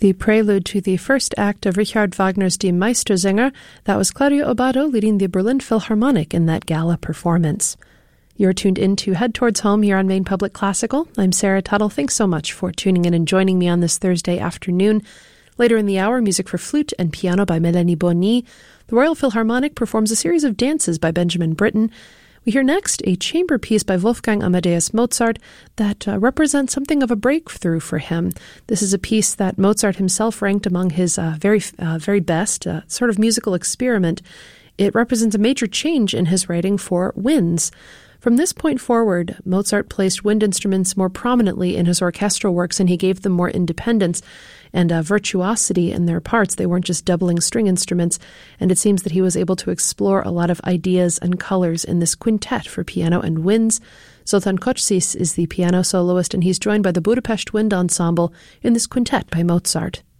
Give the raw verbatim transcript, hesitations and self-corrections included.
The prelude to the first act of Richard Wagner's Die Meistersinger, that was Claudio Abbado leading the Berlin Philharmonic in that gala performance. You're tuned in to Head Towards Home here on Maine Public Classical. I'm Sarah Tuttle. Thanks so much for tuning in and joining me on this Thursday afternoon. Later in the hour, music for flute and piano by Mélanie Bonny. The Royal Philharmonic performs a series of dances by Benjamin Britten. We hear next a chamber piece by Wolfgang Amadeus Mozart that uh, represents something of a breakthrough for him. This is a piece that Mozart himself ranked among his uh, very, uh, very best, uh, sort of musical experiment. It represents a major change in his writing for winds. From this point forward, Mozart placed wind instruments more prominently in his orchestral works, and he gave them more independence and uh, virtuosity in their parts. They weren't just doubling string instruments, and it seems that he was able to explore a lot of ideas and colors in this quintet for piano and winds. Zoltán Kocsis is the piano soloist, and he's joined by the Budapest Wind Ensemble in this quintet by Mozart.